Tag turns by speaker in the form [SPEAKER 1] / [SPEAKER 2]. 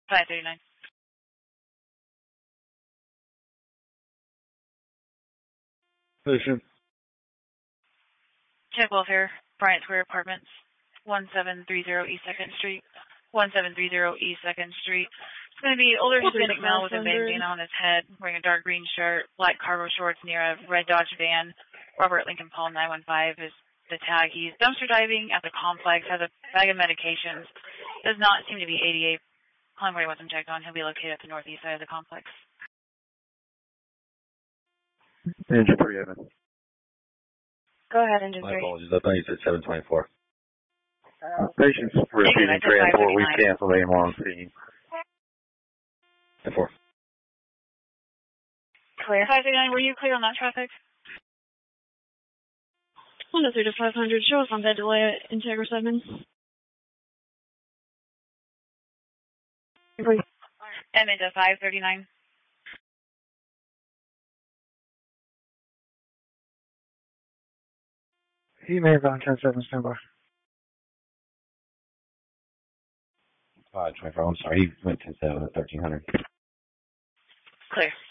[SPEAKER 1] 539.
[SPEAKER 2] Station.
[SPEAKER 1] Check welfare, Bryant Square Apartments, 1730 East 2nd Street. 1730 East 2nd Street. It's going to be older Hispanic male with a bandana on his head, wearing a dark green shirt, black cargo shorts near a red Dodge van. Robert Lincoln Paul 915 is the tag. He's dumpster diving at the complex, has a bag of medications, does not seem to be ADA. Calling where he wasn't checked on. He'll be located at the northeast side of the complex.
[SPEAKER 2] Engine 3, Evan.
[SPEAKER 1] Go ahead, Engine 3.
[SPEAKER 3] My apologies. I thought you said 724.
[SPEAKER 2] Patients receiving transport. We canceled them on scene.
[SPEAKER 3] 10-4.
[SPEAKER 1] Clear. 539, were you clear on that traffic?
[SPEAKER 4] 103 to 500. Show us on bed delay at Integra 7.
[SPEAKER 1] And into 539.
[SPEAKER 2] He may have gone 10-7 standby.
[SPEAKER 3] 524. I'm sorry. He went 10-7 at 1300.
[SPEAKER 1] Clear.